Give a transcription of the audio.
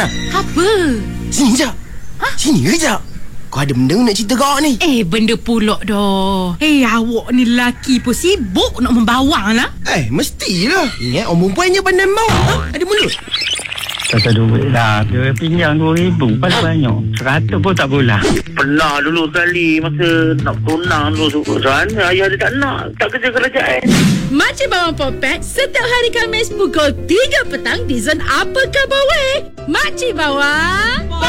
Ana, Apa? sini je. Sini kejap. Kau ada benda nak cerita kau ni? Benda pula dah. Awak ni lelaki pun sibuk nak membawang lah. Mestilah. Ingat orang perempuan je pandai bawa. Ada mulut. Pasal duit lah. Dia pinjam 2,000. Pasal banyak. 100 pun tak boleh. Pernah dulu sekali masa nak tunang dulu sana ayah dia tak nak, tak kerja kerajaan. Makcik Bawang Popek setiap hari Khamis pukul 3 petang di Zon Apa Khabar Weh. Makcik Bawang